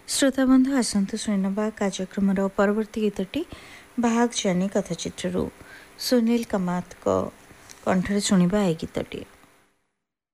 श्रोताबंधु आसतु शुणवा कार्यक्रम परवर्ती गीतटी भाग जानी कथाचित्रु सुनील कामत को कंठरे शुणवा ए गीतटी।